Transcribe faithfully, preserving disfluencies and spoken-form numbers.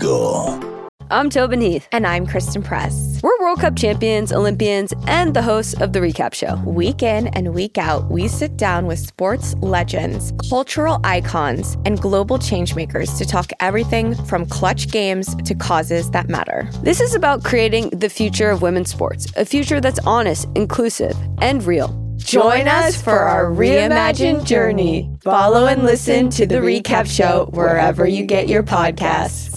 go. I'm Tobin Heath. And I'm Kristen Press. We're World Cup champions, Olympians, and the hosts of The Recap Show. Week in and week out, we sit down with sports legends, cultural icons, and global changemakers to talk everything from clutch games to causes that matter. This is about creating the future of women's sports, a future that's honest, inclusive, and real. Join us for our reimagined journey. Follow and listen to The Recap Show wherever you get your podcasts.